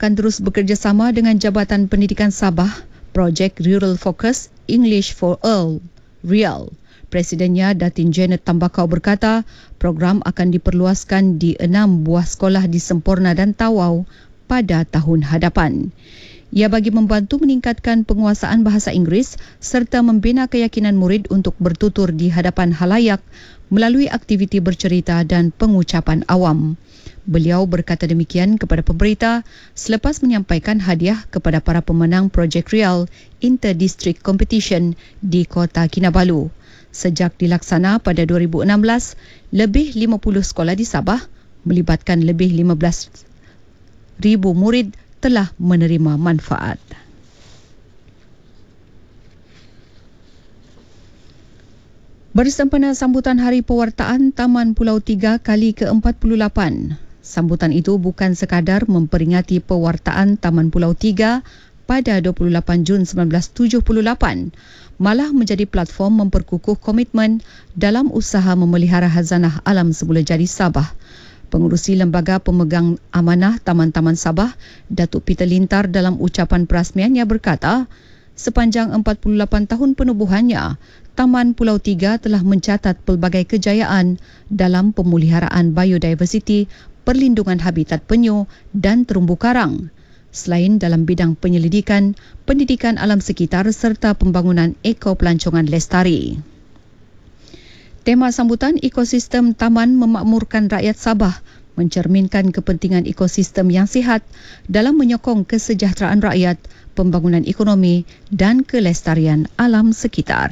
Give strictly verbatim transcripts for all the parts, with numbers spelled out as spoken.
akan terus bekerjasama dengan Jabatan Pendidikan Sabah, Projek Rural Focus English for All, RIAL. Presidennya Datin Janet Tambakau berkata, program akan diperluaskan di enam buah sekolah di Semporna dan Tawau pada tahun hadapan. Ia bagi membantu meningkatkan penguasaan bahasa Inggeris serta membina keyakinan murid untuk bertutur di hadapan halayak melalui aktiviti bercerita dan pengucapan awam. Beliau berkata demikian kepada pemberita selepas menyampaikan hadiah kepada para pemenang Projek RIAL Inter-District Competition di Kota Kinabalu. Sejak dilaksana pada dua ribu enam belas, lebih lima puluh sekolah di Sabah melibatkan lebih lima belas ribu murid telah menerima manfaat. Bersempena sambutan Hari Pewartaan Taman Pulau Tiga kali ke empat puluh lapan. Sambutan itu bukan sekadar memperingati pewartaan Taman Pulau Tiga pada dua puluh lapan Jun seribu sembilan ratus tujuh puluh lapan, malah menjadi platform memperkukuh komitmen dalam usaha memelihara hazanah alam semula jadi Sabah. Pengurusi Lembaga Pemegang Amanah Taman-Taman Sabah, Datuk Peter Lintar dalam ucapan perasmiannya berkata, sepanjang empat puluh lapan tahun penubuhannya, Taman Pulau Tiga telah mencatat pelbagai kejayaan dalam pemeliharaan biodiversiti, perlindungan habitat penyu dan terumbu karang. Selain dalam bidang penyelidikan, pendidikan alam sekitar serta pembangunan ekopelancongan lestari. Tema sambutan ekosistem taman memakmurkan rakyat Sabah mencerminkan kepentingan ekosistem yang sihat dalam menyokong kesejahteraan rakyat, pembangunan ekonomi dan kelestarian alam sekitar.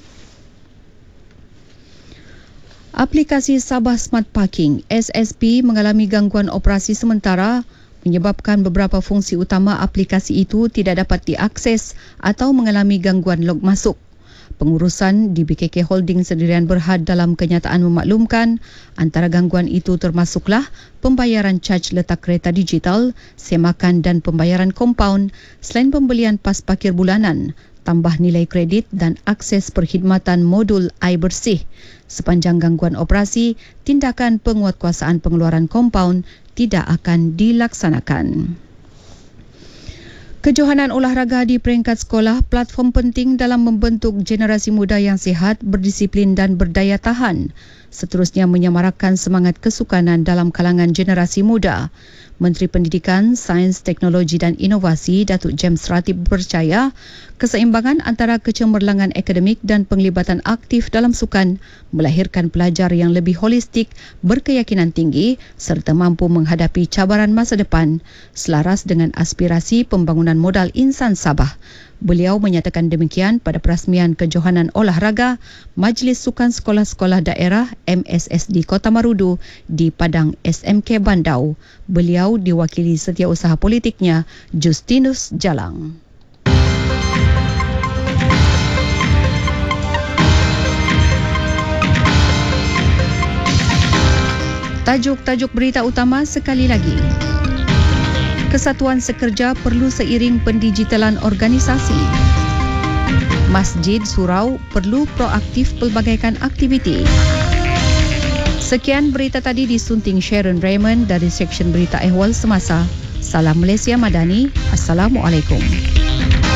Aplikasi Sabah Smart Parking S S P mengalami gangguan operasi sementara menyebabkan beberapa fungsi utama aplikasi itu tidak dapat diakses atau mengalami gangguan log masuk. Pengurusan di B K K Holding Sendirian Berhad dalam kenyataan memaklumkan antara gangguan itu termasuklah pembayaran caj letak kereta digital, semakan dan pembayaran kompaun selain pembelian pas parkir bulanan, tambah nilai kredit dan akses perkhidmatan modul air bersih. Sepanjang gangguan operasi, tindakan penguatkuasaan pengeluaran kompaun tidak akan dilaksanakan. Kejohanan olahraga di peringkat sekolah platform penting dalam membentuk generasi muda yang sihat, berdisiplin dan berdaya tahan. Seterusnya menyamarakan semangat kesukanan dalam kalangan generasi muda. Menteri Pendidikan, Sains, Teknologi dan Inovasi Datuk James Ratib percaya keseimbangan antara kecemerlangan akademik dan penglibatan aktif dalam sukan melahirkan pelajar yang lebih holistik, berkeyakinan tinggi serta mampu menghadapi cabaran masa depan selaras dengan aspirasi pembangunan modal insan Sabah. Beliau menyatakan demikian pada perasmian kejohanan olahraga Majlis Sukan Sekolah-Sekolah Daerah M S S D Kota Marudu di Padang S M K Bandau. Beliau diwakili setiausaha politiknya Justinus Jalang. Tajuk-tajuk berita utama sekali lagi. Kesatuan sekerja perlu seiring pendigitalan organisasi. Masjid Surau perlu proaktif pelbagaikan aktiviti. Sekian berita tadi disunting Sharon Raymond dari Seksyen Berita Ehwal Semasa. Salam Malaysia Madani. Assalamualaikum.